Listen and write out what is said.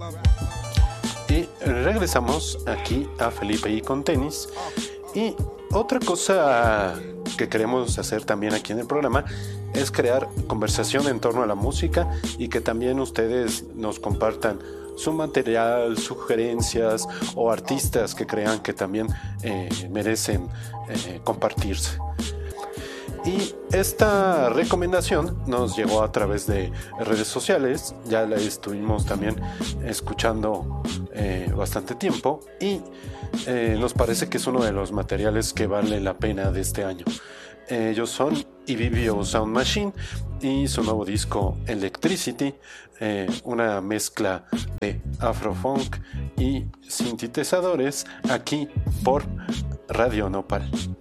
Y regresamos aquí a Felipe y con tenis. Y otra cosa que queremos hacer también aquí en el programa es crear conversación en torno a la música y que también ustedes nos compartan su material, sugerencias o artistas que crean que también merecen compartirse. Y esta recomendación nos llegó a través de redes sociales, ya la estuvimos también escuchando bastante tiempo y nos parece que es uno de los materiales que vale la pena de este año. Ellos son Ibibio Sound Machine y su nuevo disco Electricity, una mezcla de afrofunk y sintetizadores aquí por Radio Nopal.